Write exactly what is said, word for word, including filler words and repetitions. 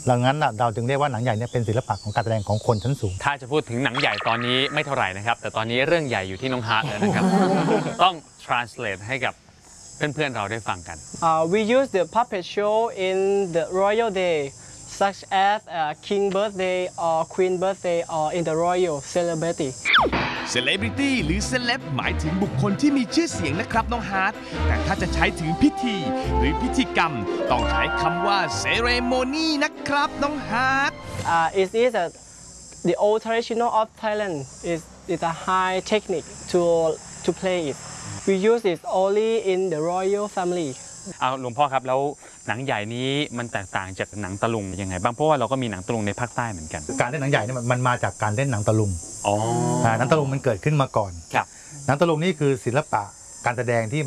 ดังนั้นเราจึงเรียกว่าหนังใหญ่เนี่ยเป็นศิลปะของการแสดงของคนชั้นสูงถ้าจะพูดถึงหนังใหญ่ตอนนี้ไม่เท่าไหร่นะครับแต่ตอนนี้เรื่องใหญ่อยู่ที่น้องฮาร์ทเลยนะครับ ต้อง translate ให้กับเพื่อนๆเราได้ฟังกัน Uh, we use the puppet show in the royal day, such as uh, king birthday or queen birthday or in the royal celebrity. Celebrity หรือ Celeb หมายถึงบุคคลที่มีชื่อเสียงนะครับน้องฮาร์ทแต่ถ้าจะใช้ถึงพิธีหรือพิธีกรรมต้องใช้คำว่า ceremony นะครับน้องฮาร์ท Uh, it is a, the old traditional of Thailand. Is is a high technique to to play it. We use it only in the royal family. เอาหลวงพ่อครับแล้วหนังใหญ่นี้มันแตกต่างจากหนังตะลุงยังไงบ้างเพราะว่าเราก็มีหนังตะลุงในภาคใต้เหมือนกันการเล่นหนังใหญ่เนี่ยมันมาจากการเล่นหนังตะลุงอ๋อหนังตะลุงมันเกิดขึ้นมาก่อนครับหนังตะลุงนี่คือศิลปะการแสดงที่